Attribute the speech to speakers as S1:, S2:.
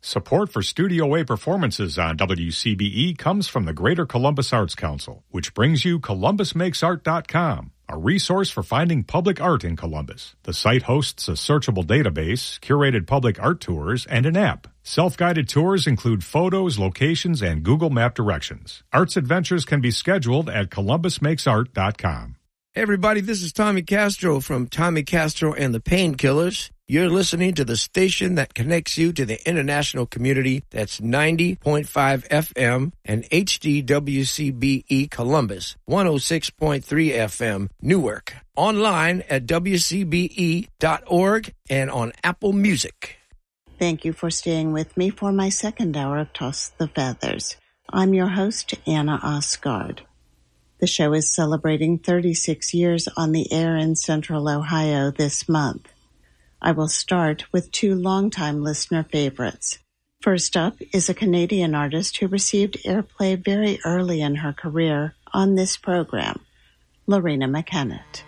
S1: Support for Studio A performances on WCBE comes from the Greater Columbus Arts Council, which brings you ColumbusMakesArt.com, a resource for finding public art in Columbus. The site hosts a searchable database, curated public art tours, and an app. Self-guided tours include photos, locations, and Google Map directions. Arts adventures can be scheduled at ColumbusMakesArt.com.
S2: Hey everybody, this is Tommy Castro from Tommy Castro and the Painkillers. You're listening to the station that connects you to the international community. That's 90.5 FM and HDWCBE Columbus, 106.3 FM Newark. Online at WCBE.org and on Apple Music.
S3: Thank you for staying with me for my second hour of Toss the Feathers. I'm your host, Anna Osgard. The show is celebrating 36 years on the air in Central Ohio this month. I will start with two longtime listener favorites. First up is a Canadian artist who received airplay very early in her career on this program, Loreena McKennitt.